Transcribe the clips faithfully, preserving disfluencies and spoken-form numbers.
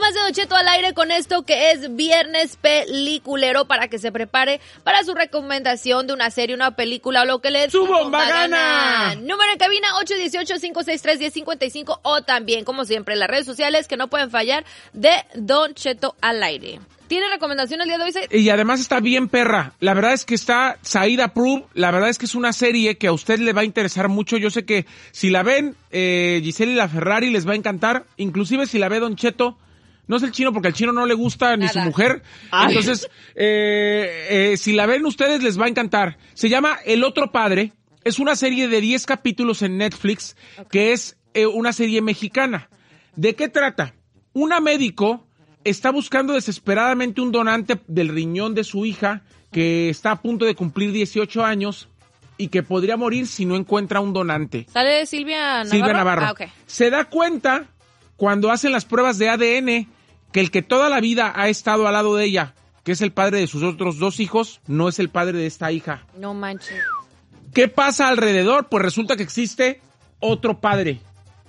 más de Don Cheto al aire con esto que es Viernes Peliculero para que se prepare para su recomendación de una serie, una película o lo que le dé ¡su bomba gana! Número en cabina ocho uno ocho, cinco seis tres, uno cero cinco cinco o también, como siempre, las redes sociales que no pueden fallar de Don Cheto al aire. ¿Tiene recomendación el día de hoy? Y además está bien perra. La verdad es que está Said Approved. La verdad es que es una serie que a usted le va a interesar mucho. Yo sé que si la ven, eh, Giselle y la Ferrari les va a encantar. Inclusive si la ve Don Cheto, no es el chino porque al chino no le gusta ni Nada. Su mujer. Ay. Entonces, eh, eh, si la ven ustedes les va a encantar. Se llama El Otro Padre. Es una serie de diez capítulos en Netflix, okay. que es eh, una serie mexicana. ¿De qué trata? Una médico está buscando desesperadamente un donante del riñón de su hija que está a punto de cumplir dieciocho años y que podría morir si no encuentra un donante. ¿Sale Silvia Navarro? Silvia Navarro. Ah, okay. Se da cuenta cuando hacen las pruebas de A D N que el que toda la vida ha estado al lado de ella, que es el padre de sus otros dos hijos, no es el padre de esta hija. No manches. ¿Qué pasa alrededor? Pues resulta que existe otro padre.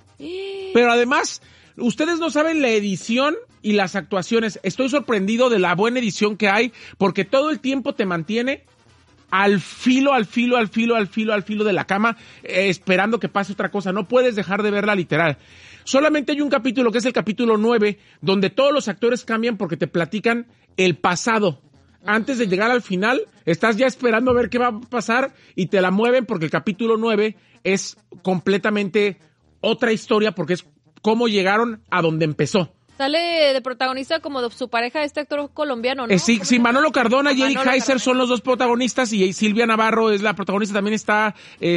Pero además, ustedes no saben la edición y las actuaciones. Estoy sorprendido de la buena edición que hay, porque todo el tiempo te mantiene al filo, al filo, al filo, al filo, al filo de la cama, eh, esperando que pase otra cosa. No puedes dejar de verla literal. Solamente hay un capítulo, que es el capítulo nueve, donde todos los actores cambian porque te platican el pasado. Antes de llegar al final, estás ya esperando a ver qué va a pasar y te la mueven porque el capítulo nueve es completamente otra historia porque es cómo llegaron a donde empezó. Sale de protagonista como de su pareja, este actor colombiano, ¿no? Eh, sí, sí, Manolo Cardona y Eric Manolo Heiser Cardona. son los dos protagonistas y Silvia Navarro es la protagonista. También está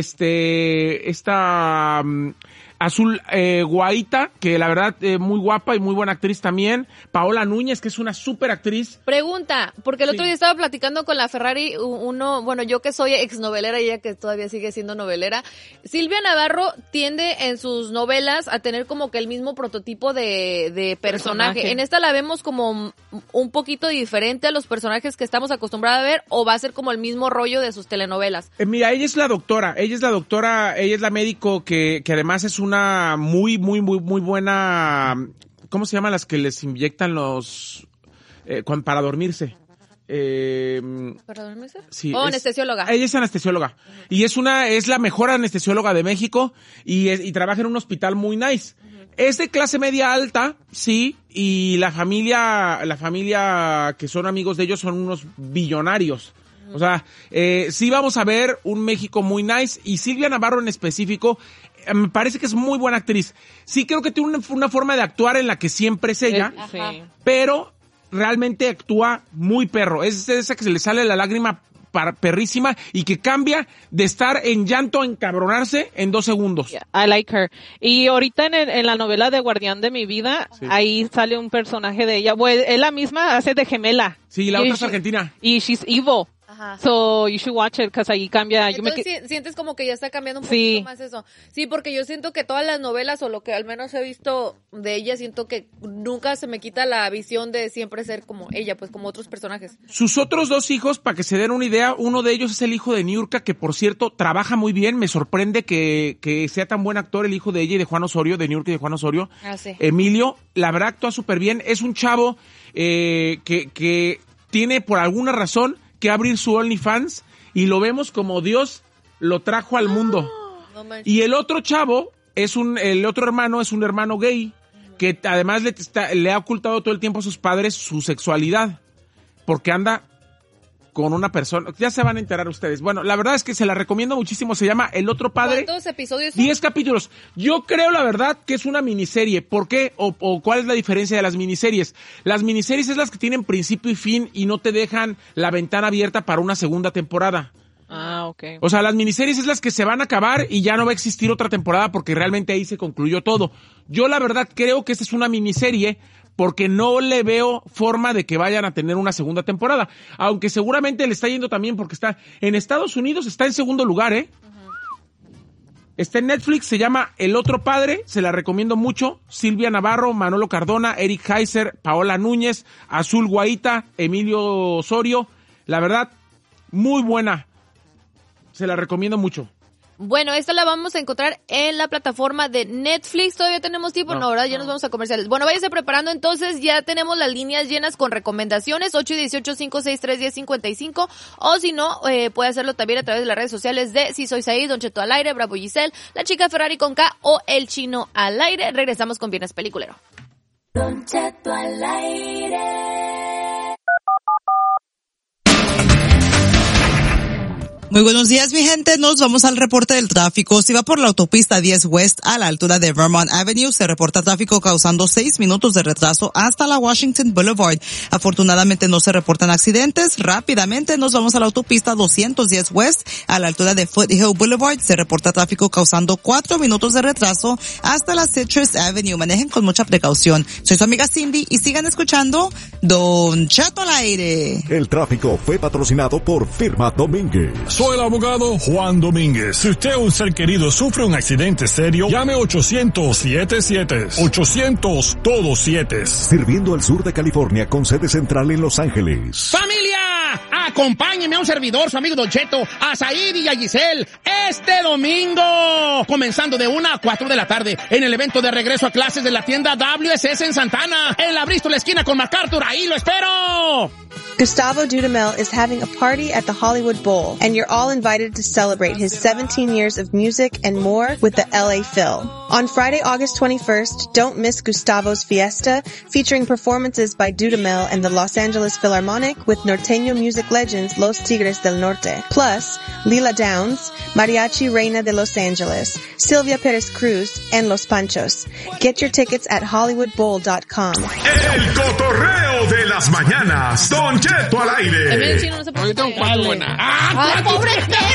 este esta um, Azul eh, Guaita, que la verdad eh, muy guapa y muy buena actriz también. Paola Núñez, que es una súper actriz. Pregunta, porque el otro Sí. día estaba platicando con la Ferrari, uno, bueno, yo que soy exnovelera y ella que todavía sigue siendo novelera. Silvia Navarro tiende en sus novelas a tener como que el mismo prototipo de, de personaje. Personaje. En esta la vemos como un poquito diferente a los personajes que estamos acostumbrados a ver, o va a ser como el mismo rollo de sus telenovelas. Eh, mira, ella es la doctora, ella es la doctora, ella es la médico que, que además es una muy, muy, muy, muy buena, ¿cómo se llaman las que les inyectan los, eh, cuan- para dormirse? Eh, ¿Para dormirse? sí, Oh, es- anestesióloga. Ella es anestesióloga. Uh-huh. Y es una, es la mejor anestesióloga de México y, es, y trabaja en un hospital muy nice. Uh-huh. Es de clase media alta, sí, y la familia, la familia que son amigos de ellos son unos billonarios. O sea, eh, sí vamos a ver un México muy nice y Silvia Navarro en específico, eh, me parece que es muy buena actriz. Sí creo que tiene una, una forma de actuar en la que siempre es ella, Sí. pero realmente actúa muy perro. Es esa que se le sale la lágrima para, perrísima y que cambia de estar en llanto a encabronarse en dos segundos. Yeah, I like her. Y ahorita en, el, en la novela de Guardián de mi vida, sí. ahí sale un personaje de ella. Pues es la misma, hace de gemela. Sí, la y otra es she, argentina. Y she's evil. Ajá. So you should watch it, because ahí cambia. Entonces yo me... si, sientes como que ya está cambiando un sí. poquito más eso. Sí, porque yo siento que todas las novelas, o lo que al menos he visto de ella, siento que nunca se me quita la visión de siempre ser como ella, pues como otros personajes. Sus otros dos hijos, para que se den una idea, uno de ellos es el hijo de Niurka, que por cierto trabaja muy bien. Me sorprende que, que sea tan buen actor el hijo de ella y de Juan Osorio, de Niurka y de Juan Osorio. Ah, sí. Emilio, la verdad actúa súper bien. Es un chavo eh, que, que tiene por alguna razón que abrir su OnlyFans y lo vemos como Dios lo trajo al mundo. No manches. Y el otro chavo es un, el otro hermano es un hermano gay que además le, está, le ha ocultado todo el tiempo a sus padres su sexualidad porque anda con una persona. Ya se van a enterar ustedes. Bueno, la verdad es que se la recomiendo muchísimo. Se llama El Otro Padre. ¿Cuántos episodios son? Diez capítulos. Yo creo, la verdad, que es una miniserie. ¿Por qué? O, o ¿cuál es la diferencia de las miniseries? Las miniseries es las que tienen principio y fin y no te dejan la ventana abierta para una segunda temporada. Ah, okay. O sea, las miniseries es las que se van a acabar y ya no va a existir otra temporada porque realmente ahí se concluyó todo. Yo, la verdad, creo que esta es una miniserie porque no le veo forma de que vayan a tener una segunda temporada. Aunque seguramente le está yendo también porque está en Estados Unidos, está en segundo lugar, ¿eh? Uh-huh. Está en Netflix, se llama El Otro Padre, se la recomiendo mucho. Silvia Navarro, Manolo Cardona, Eric Heiser, Paola Núñez, Azul Guaita, Emilio Osorio. La verdad, muy buena. Se la recomiendo mucho. Bueno, esta la vamos a encontrar en la plataforma de Netflix. ¿Todavía tenemos tiempo? No, no ¿verdad? Ya no. Nos vamos a comerciales. Bueno, váyase preparando entonces. Ya tenemos las líneas llenas con recomendaciones. ocho uno ocho, cinco seis tres, uno cero cinco cinco. O si no, eh, puede hacerlo también a través de las redes sociales de Si Soy Said, Don Cheto al aire, Bravo Giselle, La Chica Ferrari con K o El Chino al aire. Regresamos con Viernes Peliculero. Don Cheto al aire. Muy buenos días, mi gente. Nos vamos al reporte del tráfico. Si va por la autopista diez West a la altura de Vermont Avenue, se reporta tráfico causando seis minutos de retraso hasta la Washington Boulevard. Afortunadamente no se reportan accidentes. Rápidamente nos vamos a la autopista doscientos diez West a la altura de Foothill Boulevard. Se reporta tráfico causando cuatro minutos de retraso hasta la Citrus Avenue. Manejen con mucha precaución. Soy su amiga Cindy y sigan escuchando Don Cheto al aire. El tráfico fue patrocinado por Firma Domínguez. Soy el abogado Juan Domínguez. Si usted o un ser querido sufre un accidente serio, llame ochocientos siete siete. ochocientos todo siete. Sirviendo al sur de California con sede central en Los Ángeles. ¡Familia! Acompáñeme a un servidor, su amigo Don Cheto, a Said y a Giselle, este domingo, comenzando de una a cuatro de la tarde, en el evento de regreso a clases de la tienda W S S en Santana, en la Bristol esquina con MacArthur. ¡Ahí lo espero! Gustavo Dudamel is having a party at the Hollywood Bowl, and you're all invited to celebrate his seventeen years of music and more with the L A Phil. On Friday, August twenty-first, don't miss Gustavo's Fiesta, featuring performances by Dudamel and the Los Angeles Philharmonic with norteño music legends Los Tigres del Norte. Plus, Lila Downs, Mariachi Reina de Los Angeles, Silvia Perez Cruz, and Los Panchos. Get your tickets at hollywood bowl dot com. El cotorreo de las mañanas. Don Cheto al aire. Ahorita un cuatro buena. ¡Ah, pobre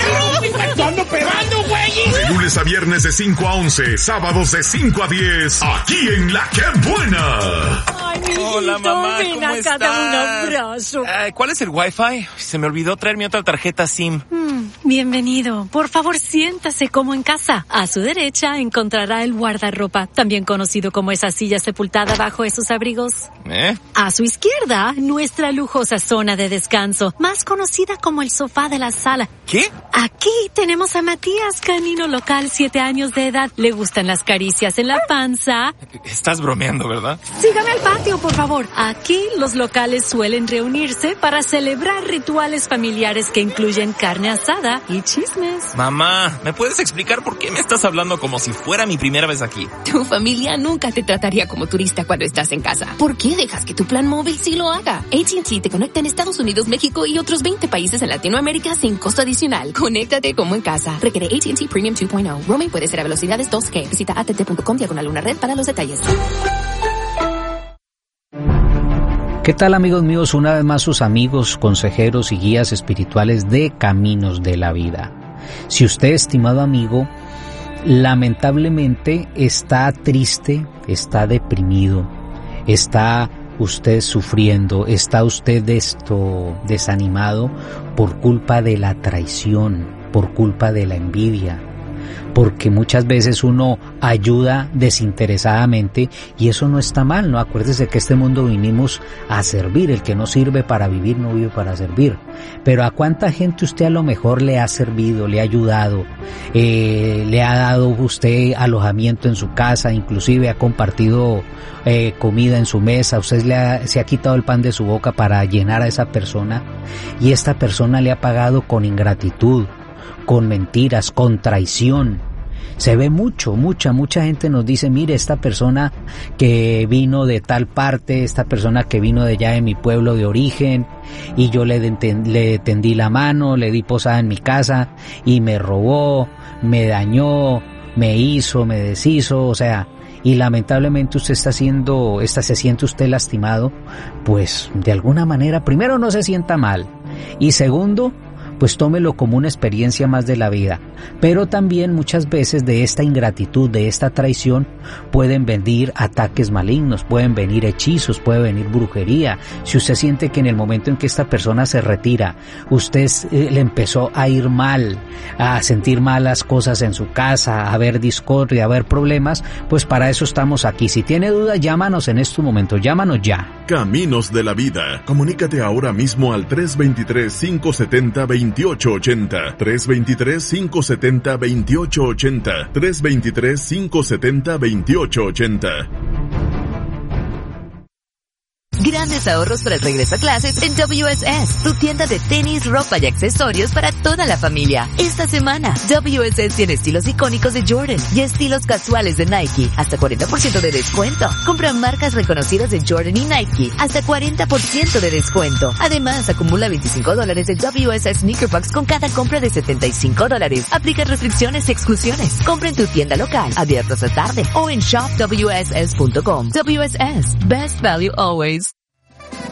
perro! ¡Ando pegando, güey! De lunes a viernes de cinco a once, sábados de cinco a diez, aquí en La Que Buena. Ay, mi Hola, mamá, ven ¿cómo acá, estás? Dame un abrazo. Uh, ¿Cuál es el Wi-Fi? Se me olvidó traer mi otra tarjeta SIM. Mm, bienvenido. Por favor, siéntase como en casa. A su derecha encontrará el guardarropa, también conocido como esa silla sepultada bajo esos abrigos. ¿Eh? A su izquierda, nuestra lujosa zona de descanso, más conocida como el sofá de la sala. ¿Qué? Aquí tenemos a Matías, canino local, siete años de edad. Le gustan las caricias en la panza. Estás bromeando, ¿verdad? Sígame al patio, por favor. Aquí los locales suelen reunirse para celebrar rituales familiares que incluyen carne asada y chismes. Mamá, ¿me puedes explicar por qué me estás hablando como si fuera mi primera vez aquí? Tu familia nunca te trataría como turista cuando estás en casa. ¿Por qué dejas que tu plan móvil sí lo haga? A T and T te conecta en Estados Unidos, México y otros veinte países en Latinoamérica sin costo adicional. Conéctate como en casa. Requiere A T and T Premium dos punto cero. Roaming puede ser a velocidades dos G. Visita a t t punto com diagonal una red para los detalles. ¿Qué tal, amigos míos? Una vez más sus amigos, consejeros y guías espirituales de Caminos de la Vida. Si usted, estimado amigo, lamentablemente está triste, está deprimido, está usted sufriendo, está usted esto desanimado por culpa de la traición, por culpa de la envidia, porque muchas veces uno ayuda desinteresadamente y eso no está mal, ¿no? Acuérdese que este mundo vinimos a servir, el que no sirve para vivir no vive para servir. Pero ¿a cuánta gente usted a lo mejor le ha servido, le ha ayudado, eh, le ha dado usted alojamiento en su casa, inclusive ha compartido eh, comida en su mesa, usted le ha, se ha quitado el pan de su boca para llenar a esa persona y esta persona le ha pagado con ingratitud, con mentiras, con traición? Se ve mucho, mucha, mucha gente nos dice, mire, esta persona que vino de tal parte, esta persona que vino de allá de mi pueblo de origen, y yo le, deten, le tendí la mano, le di posada en mi casa, y me robó, me dañó, me hizo, me deshizo, o sea, y lamentablemente usted está haciendo, esta, se siente usted lastimado, pues de alguna manera, primero no se sienta mal, y segundo, pues tómelo como una experiencia más de la vida. Pero también muchas veces de esta ingratitud, de esta traición, pueden venir ataques malignos, pueden venir hechizos, puede venir brujería. Si usted siente que en el momento en que esta persona se retira, usted eh, le empezó a ir mal, a sentir malas cosas en su casa, a ver discordia, a ver problemas, pues para eso estamos aquí. Si tiene dudas, llámanos en este momento, llámanos ya. Caminos de la Vida. Comunícate ahora mismo al tres dos tres, cinco siete cero, dos veintiocho ochenta. tres dos tres, cinco siete cero, veintiocho ochenta. tres dos tres, cinco siete cero, veintiocho ochenta. Grandes ahorros para el regreso a clases en W S S, tu tienda de tenis, ropa y accesorios para toda la familia. Esta semana, W S S tiene estilos icónicos de Jordan y estilos casuales de Nike, hasta cuarenta por ciento de descuento. Compra marcas reconocidas de Jordan y Nike, hasta cuarenta por ciento de descuento. Además, acumula veinticinco dólares de W S S Sneaker Bucks con cada compra de setenta y cinco dólares. Aplica restricciones y exclusiones. Compra en tu tienda local, abierta hasta tarde, o en shop w s s punto com. W S S, best value always.